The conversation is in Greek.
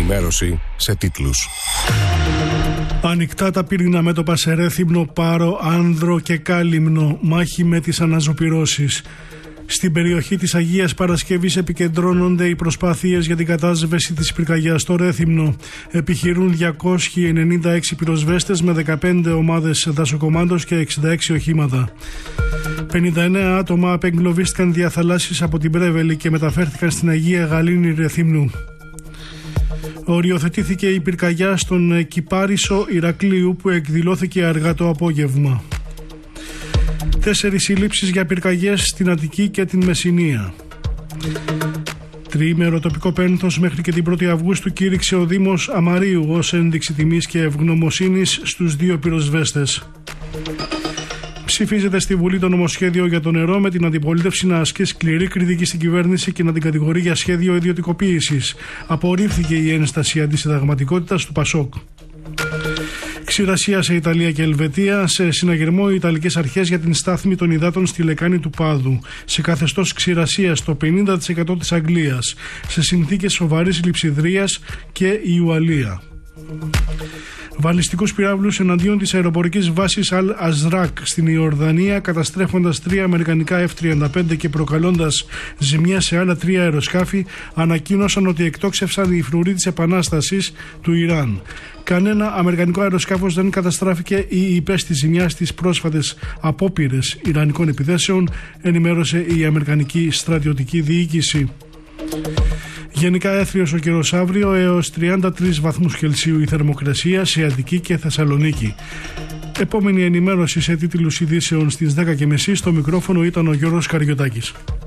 ενημέρωση σε τίτλους. Ανοιχτά τα πύρινα μέτωπα σε Ρέθυμνο, Πάρο, Άνδρο και Κάλυμνο. Μάχη με τις αναζωπυρώσεις. Στην περιοχή της Αγίας Παρασκευής επικεντρώνονται οι προσπάθειες για την κατάσβεση της πυρκαγιάς στο Ρέθυμνο. Επιχειρούν 296 πυροσβέστες με 15 ομάδες δασοκομάντος και 66 οχήματα. 59 άτομα απεγκλωβίστηκαν διαθαλάσσης από την Πρέβελη και μεταφέρθηκαν στην Αγία Γαλήνη Ρεθύμνου. Οριοθετήθηκε η πυρκαγιά στον Κυπάρισο Ηρακλείου που εκδηλώθηκε αργά το απόγευμα. 4 συλλήψεις για πυρκαγιές στην Αττική και την Μεσσηνία. Τριήμερο τοπικό πένθος μέχρι και την 1η Αυγούστου κήρυξε ο Δήμος Αμαρίου ως ένδειξη τιμής και ευγνωμοσύνης στους 2 πυροσβέστες. Ψηφίζεται στη Βουλή το νομοσχέδιο για το νερό με την αντιπολίτευση να ασκεί σκληρή κριτική στην κυβέρνηση και να την κατηγορεί για σχέδιο ιδιωτικοποίησης. Απορρίφθηκε η ένσταση αντισυνταγματικότητας του ΠΑΣΟΚ. Ξηρασία σε Ιταλία και Ελβετία. Σε συναγερμό οι Ιταλικές αρχές για την στάθμη των υδάτων στη λεκάνη του Πάδου. Σε καθεστώς ξηρασίας στο 50% της Αγγλίας. Σε συνθήκες σοβαρής λειψιδρίας και η Ουαλία. Βαλιστικούς πυράβλους εναντίον της αεροπορικής βάσης Al-Azraq στην Ιορδανία, καταστρέφοντας 3 αμερικανικά F-35 και προκαλώντας ζημιά σε άλλα 3 αεροσκάφη, ανακοίνωσαν ότι εκτόξευσαν οι φρουροί της Επανάστασης του Ιράν. Κανένα αμερικανικό αεροσκάφος δεν καταστράφηκε ή υπέστη ζημιά στις πρόσφατες απόπειρες ιρανικών επιθέσεων, ενημέρωσε η αμερικανική στρατιωτική διοίκηση. Γενικά έθριος ο καιρός αύριο, έως 33 βαθμούς Κελσίου η θερμοκρασία σε Αττική και Θεσσαλονίκη. Επόμενη ενημέρωση σε τίτλους ειδήσεων στις 10:30. Στο μικρόφωνο ήταν ο Γιώργος Καριωτάκης.